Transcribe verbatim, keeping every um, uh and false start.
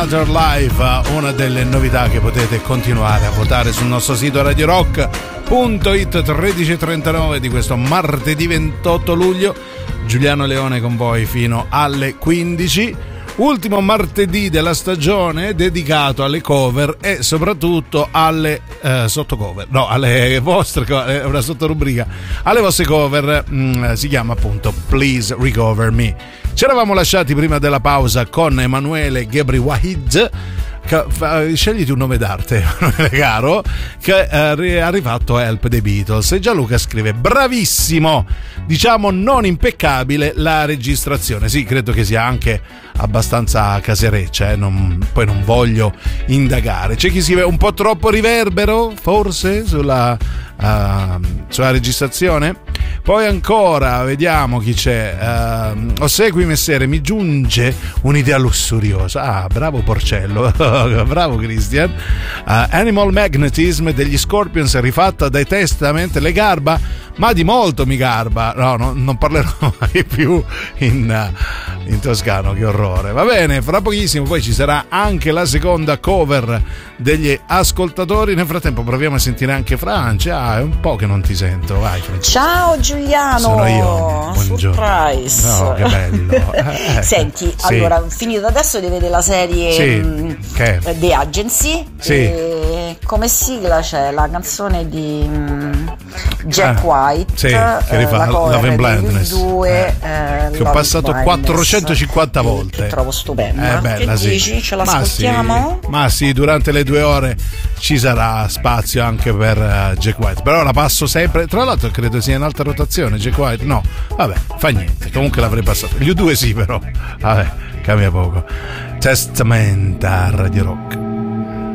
Live, una delle novità che potete continuare a votare sul nostro sito radio rock punto it. Tredici e trentanove di questo martedì ventotto luglio, Giuliano Leone con voi fino alle quindici. Ultimo martedì della stagione dedicato alle cover e soprattutto alle eh, sottocover, no, alle vostre cover, una sottorubrica alle vostre cover, mh, si chiama appunto Please Recover Me. Ci eravamo lasciati prima della pausa con Emanuele Gebri Wahid, scegliti un nome d'arte, Emanuele caro, che è arrivato Help dei Beatles, e Gianluca scrive bravissimo, diciamo non impeccabile la registrazione. Sì, credo che sia anche abbastanza casereccia, eh? non, poi non voglio indagare. C'è chi scrive un po' troppo riverbero forse sulla, uh, sulla registrazione. Poi ancora vediamo chi c'è. uh, Osegui messere, mi giunge un'idea lussuriosa. Ah, bravo Porcello. Bravo Christian. uh, Animal Magnetism degli Scorpions rifatta dai Testament. Le garba, ma di molto mi garba. No, no, non parlerò mai più in, uh, in toscano, che orrore. Va bene, fra pochissimo poi ci sarà anche la seconda cover degli ascoltatori. Nel frattempo proviamo a sentire anche Francia. Ah, è un po' che non ti sento. Vai Francia. Ciao Giuliano. Sono io. Buongiorno. Surprise. No, che bello. Eh, Senti, sì. Allora, finito adesso di vedere la serie sì. mh, Che? The Agency. Sì. E come sigla c'è la canzone di mh, Jack eh, White, sì, che rifà la cover Love and Blindness, due, eh, eh, che ho passato quattrocentocinquanta volte. Che trovo stupenda. Eh, bella, che sì. dici? Ce Ma l'ascoltiamo? sì, ma sì, durante le due ore ci sarà spazio anche per uh, Jack White. Però la passo sempre. Tra l'altro credo sia in alta rotazione Jack White. No, vabbè, fa niente. Comunque l'avrei passato. Gli U due sì, però. Vabbè, cambia poco. Testament a Radio Rock.